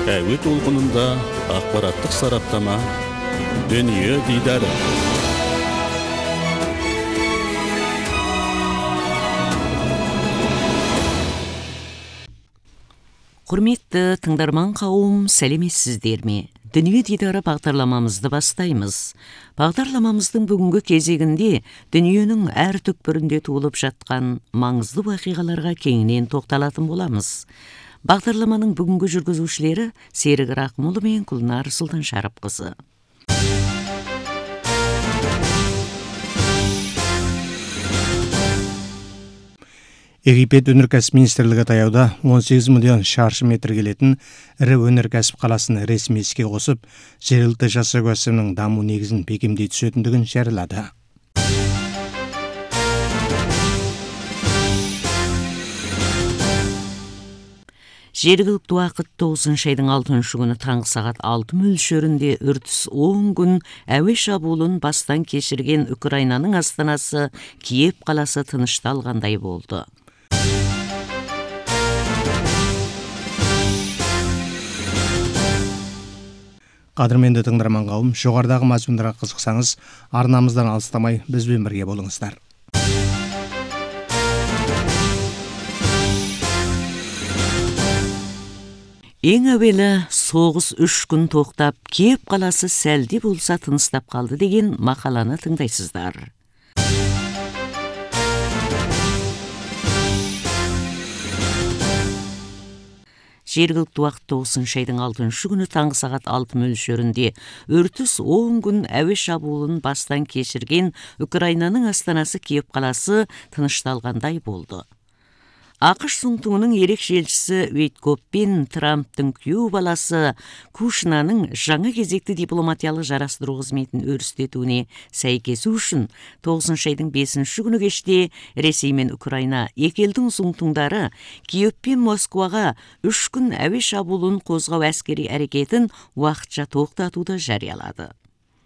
Әуе толқынында ақпараттық сараптама, дүние дидары. Құрметті тыңдарман қауым, сәлеметсіздер ме? Дүние дидары бағдарламамызды бастаймыз. Бағдарламамыздың бүгінгі кезегінде дүниенің әр түкпірінде туылып жатқан маңызды уақиғаларға кеңінен тоқталатын боламыз. Бағдарламаның бүгінгі жүргізушілері Серік Рақымұлы мен Күлнар Сұлтаншарапқызы. Египет өнеркәсіп министрлігі таяуда 18 миллион шаршы метр келетін ірі өнеркәсіп қаласын ресми іске қосып, жергілікті жасау кәсібінің даму негізін бекемдей түсетіндігін жариялады. Жергілікті уақыт 9 айдың 6 күні таңғы сағат 6 мөлшерінде үртіс 10 күн әуе шабуылын бастан кешірген Украинаның астанасы Киев қаласы тынышталғандай болды. Қадірменді тыңдарман қауым, жоғарыдағы мазмұндарға қызықсаңыз, арнамыздан алыстамай бізбен бірге болыңыздар. Ең әуелі соғыс 3 күн тоқтап, Киев қаласы сәлде болса тыныстап қалды деген мақаланы тыңдайсыздар. Жергілікті уақыт 9 айдың 6 күні таңғы сағат 6 мөлшерінде үртіс 10 күн әуе шабуылын бастан кешірген Украинаның астанасы Киев қаласы тынышталғандай болды. ақш Сүңтуының ерекше елшісі Вейткоп пен Трамптың күйеу баласы Кушнаның жаңа кезекті дипломатиялық жарастыру қызметін өрістетуіне сәйкесу үшін 9 айдың 5 күні кеште Ресей мен Украина екі елдің Сүңтуңдары Киев пен Москваға 3 күн әуе шабуылын қозғау әскери әрекетін уақытша тоқтатуды жариялады.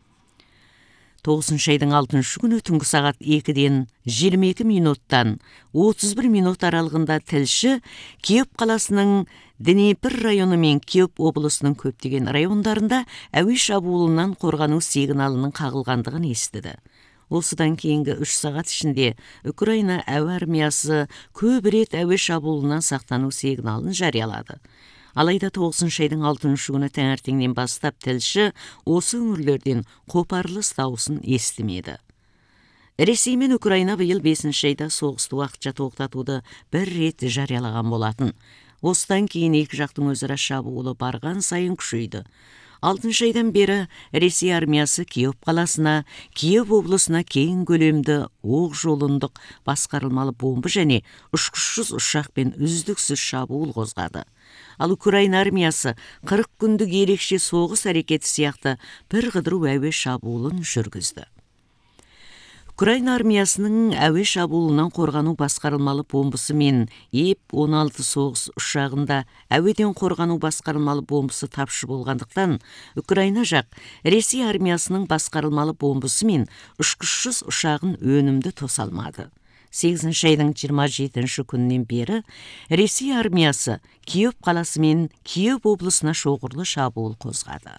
9 айдың 6 күні түнгі сағат 2-ден 22 минуттан 31 минут аралығында тілші Киев қаласының Днепр районы мен Киев облысының көптеген райондарында әуе шабуылынан қорғану сигналының қағылғандығын естіді. Осыдан кейінгі 3 сағат ішінде Украина әуе армиясы көп рет әуе шабуылынан сақтану сигналын жариялады. Алайда 9 айдың 6 күні таңертеңнен бастап тілші осы өңірлерден қопарылыс дауысын естімеді. Ресей мен Украина биыл 5 айда соғысты уақытша тоқтатуды бір рет жариялаған болатын. Осыдан кейін екі жақтың өзара шабуылы барған сайын күшейді. 6 айдан бері Ресей армиясы Киев қаласына, Киев облысына кең көлемді оқ жолындық басқарылмалы бомба және ұшқышсыз ұшақпен үздіксіз шабуыл қозғады. Ал Украина армиясы 40 күндік ерекше соғыс әрекеті сияқты бір қыдыру әуе шабуылын жүргізді. Украина армиясының әуе шабуылынан қорғану басқарылмалы бомбасы мен ИП-16 соғыс ұшағында әуеден қорғану басқарылмалы бомбасы тапшы болғандықтан, Украина жақ Ресей армиясының басқарылмалы бомбасы мен ұшқышсыз ұшағын өнімді тоса алмады. 8 айдың 27 күннен бері Ресей армиясы Киев қаласы мен Киев облысына шоғырлы шабуыл қозғады.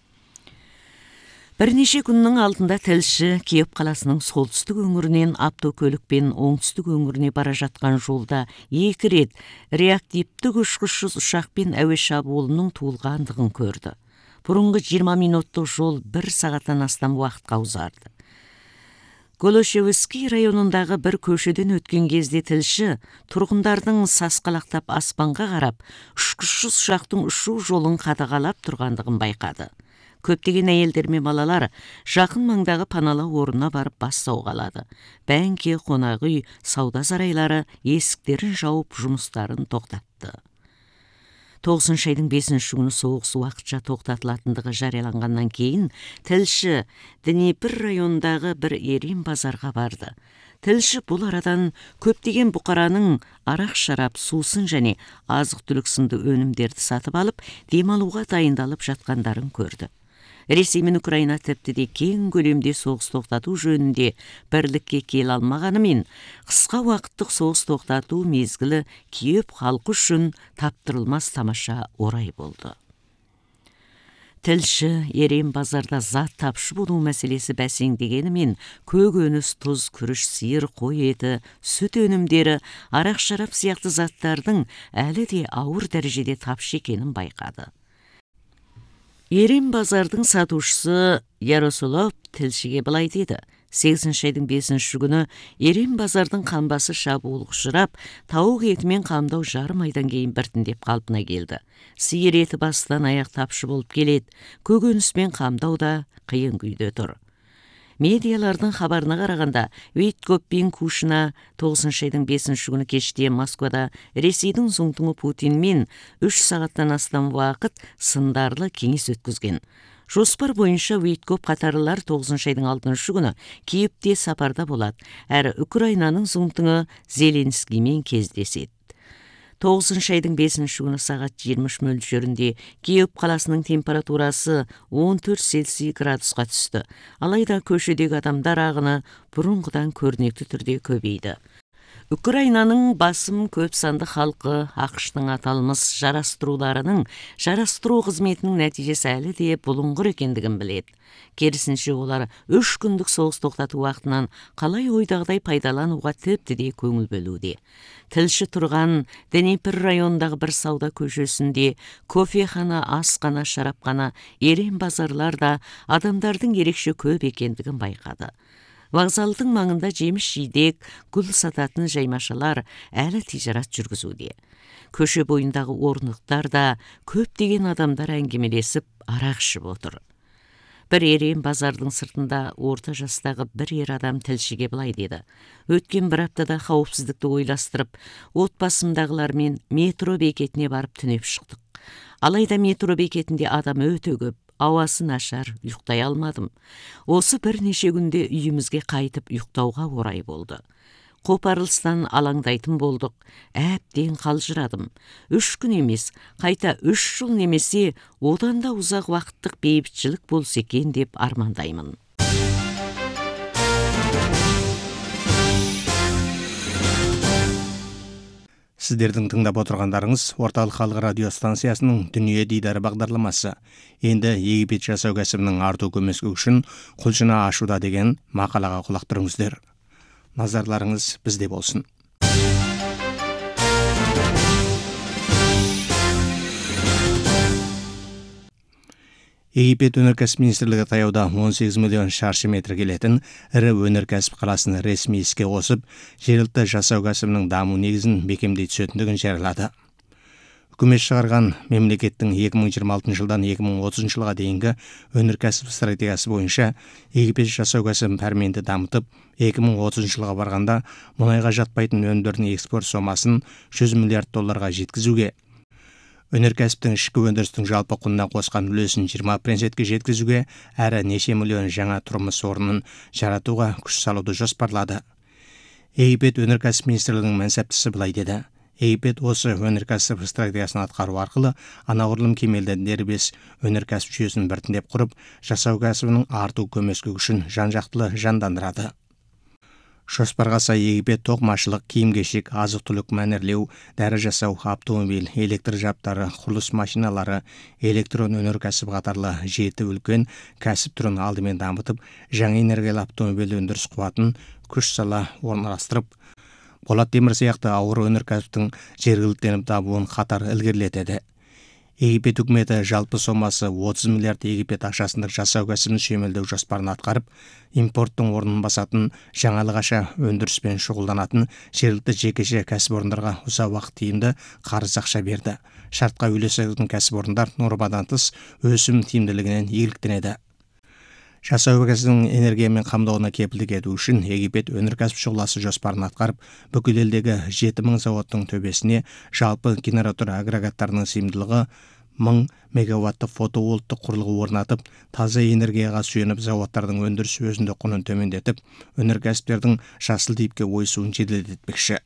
Бірнеше күннің алдында тілші Киев қаласының солтүстік өңірінен автокөлікпен оңтүстік өңіріне бара жатқан жолда 2 рет реактивтік ұшқышсыз ұшақпен әуе шабуылының туылғандығын көрді. Бұрынғы 20 минуттық жол 1 сағаттан астам уақытқа ұзарды. Голошевский районындағы бір көшеден өткен кезде тілші тұрғындардың сасқалақтап аспанға қарап, ұшқышсыз ұшақтың ұшу жолын қадағалап тұрғандығын байқады. Көптеген әйелдер мен балалар жақын маңдағы паналы орнына барып бас сауғалады. Бәңке, қонақ үй, сауда сарайлары есіктерін жауып жұмыстарын тоқтатты. 9 айдың 5 күні соғыс уақытша тоқтатылатындығы жарияланғаннан кейін тілші Днепр районындағы бір ерен базарға барды. Тілші бұл арадан көптеген бұқараның арақ шарап, сусын және азық-түлік сынды өнімдерді сатып алып, демалуға дайындалып жатқандарын көрді. Ресей мен Украина тіпті де кең көлемде соғыс тоқтату жөнінде бірлікке келе алмағанымен, қысқа уақыттық соғыс тоқтату мезгілі Киев халқы үшін таптырылмас тамаша орай болды. Тілші ерен базарда зат тапшы болу мәселесі бәсеңдегенімен көкөніс, тұз, күріш, сиыр, қой еті, сүт өнімдері, арақ-шарап сияқты заттардың әлі де ауыр дәрежеде тапшы екенін байқады. Ерен базардың сатушысы Яросолов тілшіге былай деді: 8 айдың 5 күні Ерен базардың қамбасы шабуылға ұшырап, тауық етімен қамдау жарым айдан кейін біртіндеп қалпына келді. Сиыр еті бастан аяқ тапшы болып келеді, көкөніспен қамдау да қиын күйде тұр. Медиалардың хабарына қарағанда, Виткоппин Кушина 9 айдың 5 күні кеште Москвада Ресейдің зұңтыңы Путинмен 3 сағаттан астам уақыт сындарлы кеңес өткізген. Жоспар бойынша Виткоп қатарлылар 9 айдың 6 күні Киевте сапарда болады, әрі Украинаның зұңтыңы Зеленскиймен кездеседі. 9 айдың 5 күні сағат 23 мөлшерінде Киев қаласының температурасы 14 Цельсий градусқа түсті. Алайда көшедегі адамдар ағыны бұрынғыдан көрнекті түрде көбейді. Украинаның басым көп санды халқы ақштың аталмыс жарастыру қызметінің нәтижесі әлі де бұлыңғыр екендігін біледі. Керісінше олар 3 күндік соғыс тоқтату уақытынан қалай ойдағыдай пайдалануға тіпті де көңіл бөлуде. Тілші тұрған Днепр районындағы бір сауда көшесінде кофехана, асхана, шарапхана, ерен базарлар да адамдардың ерекше көп екендігін байқады. Вокзалдың маңында жеміс-жидек, гүл сататын жаймашалар әлі тижарат жүргізуде. Көше бойындағы орындықтар да көптеген адамдар әңгімелесіп арақ ішіп отыр. Бір ерен базардың сыртында орта жастағы бір ер адам тілшіге былай деді: өткен бір аптада қауіпсіздікті ойластырып, отбасымдағылармен метро бекетіне барып түнеп шықтық. Алайда метро бекетінде адам өте көп, ауасы нашар, ұйықтай алмадым. Осы бірнеше күнде үйімізге қайтып ұйықтауға орай болды. Қопарылыстан алаңдайтын болдық, әбден қалжырадым. 3 күн емес, қайта 3 жыл немесе одан да ұзақ уақыттық бейбітшілік болса екен деп армандаймын. Сіздердің тыңдап отырғандарыңыз Орталық халық радио станциясының Дүние дидары бағдарламасы. Енді Египет жасау кәсібінің арту көмескі үшін құлшына ашуда деген мақалаға құлақ түріңіздер. Назарларыңыз бізде болсын. Египет өнеркәсіп министрлігі таяуда 18 миллион шаршы метр келетін ірі өнеркәсіп қаласын ресми іске қосып, жергілікті жасау кәсібінің даму негізін бекемдей түсетіндігін жариялады. Үкімет шығарған мемлекеттің 2026 жылдан 2030 жылға дейінгі өнеркәсіп стратегиясы бойынша Египет жасау кәсібін пәрменді дамытып, 2030 жылға барғанда мұнайға жатпайтын өнімдердің экспорт сомасын $100 миллиард жеткізуге, өнеркәсіптің ішкі өндірістің жалпы құнына қосқан үлесін 20%-ке жеткізуге, әрі неше миллион жаңа тұрмыс орнын жаратуға күш салуды жоспарлады. Египет өнеркәсіп министрлігінің мәнсаптысы былай деді: Египет осы өнеркәсіп стратегиясын атқару арқылы анағұрлым кемелді дербес өнеркәсіп жүйесін біртіндеп құрып, жасау кәсібінің арту көмескі күшін жан-жақтылы жандандырады. Жоспарға сай Египет тоқымашылық, киім-кешек, азық-түлік мәнерлеу, дәрі жасау, автомобиль, электр жабдықтары, құрылыс машиналары, электрон өнеркәсіп қатарлы 7 үлкен кәсіп түрін алдымен дамытып, жаңа энергиялы автомобиль өндіріс қуатын күш сала орналастырып, болат темір сияқты ауыр өнеркәсіптің жергіліктеніп дамуын қатар ілгерілетеді. Египет үкіметі жалпы сомасы 30 миллиард Египет ақшасында жасау кәсібін сүйемелдеу жоспарын атқарып, импорттың орнын басатын, жаңалығаша өндіріспен шұғылданатын жергілікті жекеше кәсіпорындарға ұзақ уақыт тиімді қарыз ақша берді. Шартқа үйлесетін кәсіпорындар нормадан тыс өсім тиімділігінен игіліктенеді. Жасау кәсібінің энергиямен қамтуына кепілдік ету үшін Египет өнеркәсіп шұғыласы жоспарын атқарып, бүкіл елдегі 7000 заводтың төбесіне жалпы генератор агрегаттарының сыйымдылығы 1000 мегаватты фотовольттық құрылғы орнатып, таза энергияға сүйеніп заводтардың өндіріс өзіндік құнын төмендетіп, өнеркәсіптердің жасыл типке ойысуын жеделдетпекші.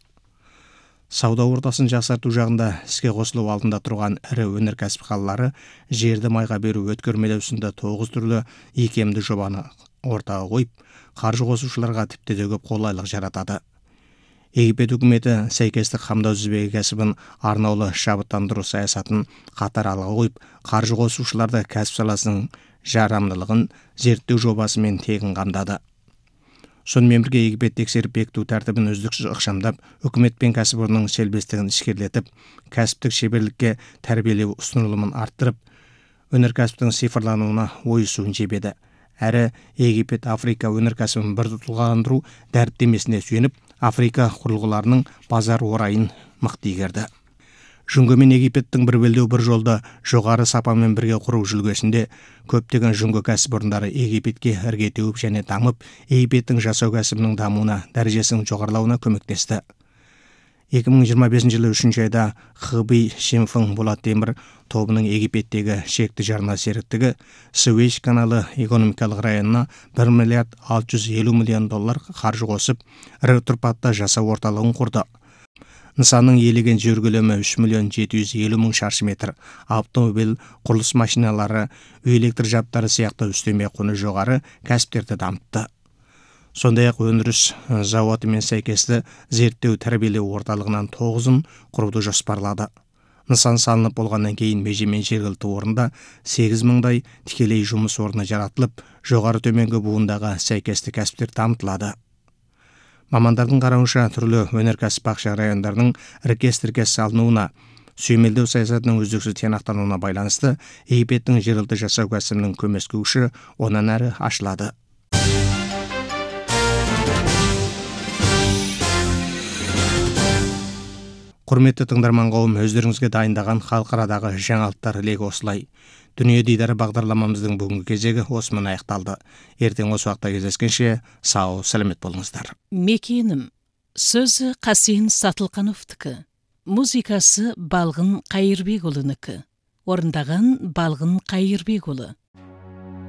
Сауда ортасын жақсарту жағында іске қосылу алдында тұрған ірі өнеркәсіп қалалары жерді майға беру өткөрмелеу сынды 9 түрлі икемді жобаны ортаға қойып, қаржы қосушыларға тіпті де көп қолайлық жаратады. Египет үкіметі сәйкестік қамдау тізбегі кәсібін арнаулы шабыттандыру саясатын қатар алға қойып, қаржы қосушыларды кәсіп саласының жарамдылығын зерттеу жобасымен тегін қамдады. Сонымен бірге Египет тексеріп бекіту тәртібін үздіксіз ықшамдап, үкімет пен кәсіпорынның селбестігін ішкерлетіп, кәсіптік шеберлікке тәрбиелеу ұсынылымын арттырып, өнеркәсіптің цифрлануына ойысуын жебеді. Әрі Египет Африка өнеркәсібін бір тұлғаландыру дәріптемесіне сүйеніп, Африка құрылғыларының базар орайын мықты игерді. Жүнге мен Египеттің бір белдеу бір жолда жоғары сапамен бірге құру жүлгесінде көптеген жүнге кәсіпорындары Египетке ірге теуіп және дамып, Египеттің жасау кәсібінің дамуына, дәрежесінің жоғарылауына көмектесті. 2025 жылы 3 айда Хыбый Шимфың болат темір тобының Египеттегі шекті жарна серіктігі Суэц каналы экономикалық районына 1 миллиард 650 миллион доллар қаржы қосып, ірі тұрпатта жасау орталығын құрды. Нысанның иелеген жер көлемі 3 миллион 750 мың шаршы метр. Автомобиль, құрылыс машиналары, үй электр жабдықтары сияқты үстеме құны жоғары кәсіптерді дамытты. Сондай-ақ өндіріс зауыты мен сәйкесті зерттеу тәрбиелеу орталығынан 9-ын құруды жоспарлады. Нысан салынып болғаннан кейін меже мен жергілікті орында 8 мыңдай тікелей жұмыс орны жаратылып, жоғары төменгі буындағы сәйкесті кәсіптер дамытылады. Мамандардың қарауынша түрлі өнеркәсіп бақша райондарының іркес-тіркес салынуына, сүйемелдеу саясатының үздіксіз тиянақтануына байланысты Египеттің жергілікті жасау кәсібінің көмескі күші онан әрі ашылады. Құрметті тыңдарман қауым, өздеріңізге дайындаған халықарадағы жаңалықтар легі осылай. Дүние дидары бағдарламамыздың бүгінгі кезегі осымен аяқталды. Ертең осы уақытта кездескенше сау, сәлемет болыңыздар. Мекенім, сөзі Қасен Сатылқановтікі, музыкасы Балғын Қайырбекұлынікі. Орындаған Балғын Қайырбекұлы.